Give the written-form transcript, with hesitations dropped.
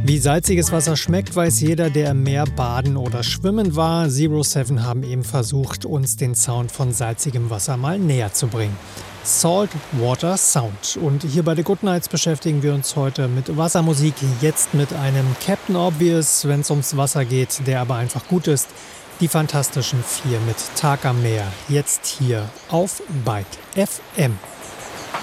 Wie salziges Wasser schmeckt, weiß jeder, der im Meer baden oder schwimmen war. Zero Seven haben eben versucht, uns den Sound von salzigem Wasser mal näher zu bringen. Salt Water Sound. Und hier bei The Good Nights beschäftigen wir uns heute mit Wassermusik. Jetzt mit einem Captain Obvious, wenn es ums Wasser geht, der aber einfach gut ist. Die Fantastischen Vier mit Tag am Meer. Jetzt hier auf Byte FM.